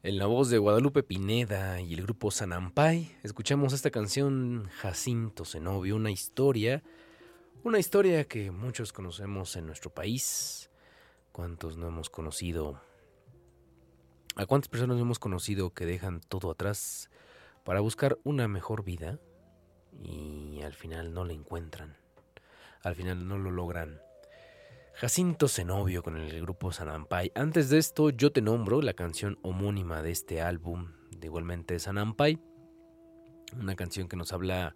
En la voz de Guadalupe Pineda y el grupo Sanampay, escuchamos esta canción Jacinto Zenobio, una historia que muchos conocemos en nuestro país. ¿Cuántos no hemos conocido? ¿A cuántas personas no hemos conocido que dejan todo atrás para buscar una mejor vida y al final no la encuentran? Al final no lo logran. Jacinto Zenobio con el grupo Sanampay. Antes de esto, Yo Te Nombro, la canción homónima de este álbum, de igualmente Sanampay. Una canción que nos habla,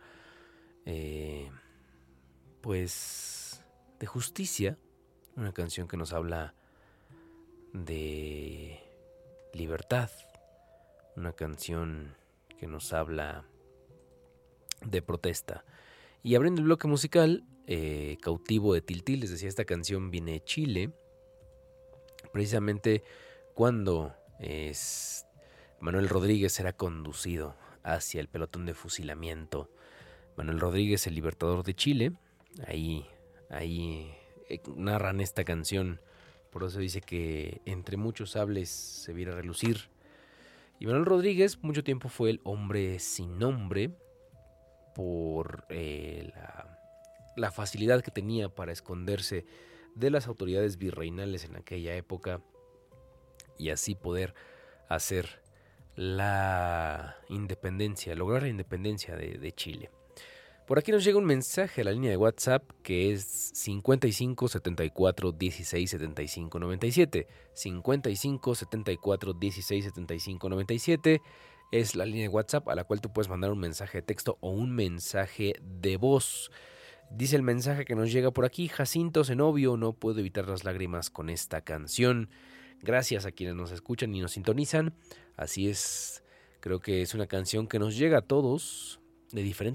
pues, de justicia. Una canción que nos habla de libertad. Una canción que nos habla de protesta. Y abriendo el bloque musical, Cautivo de Tiltil, les decía, esta canción viene de Chile, precisamente cuando Manuel Rodríguez era conducido hacia el pelotón de fusilamiento. Manuel Rodríguez, el libertador de Chile, ahí narran esta canción, por eso dice que entre muchos sables se viera relucir. Y Manuel Rodríguez mucho tiempo fue el hombre sin nombre por la facilidad que tenía para esconderse de las autoridades virreinales en aquella época y así poder hacer la independencia, lograr la independencia de Chile. Por aquí nos llega un mensaje a la línea de WhatsApp que es 55 74 16 75 97. 55 74 16 75 97 es la línea de WhatsApp a la cual tú puedes mandar un mensaje de texto o un mensaje de voz. Dice el mensaje que nos llega por aquí: Jacinto Zenobio, no puedo evitar las lágrimas con esta canción. Gracias a quienes nos escuchan y nos sintonizan. Así es, creo que es una canción que nos llega a todos de diferentes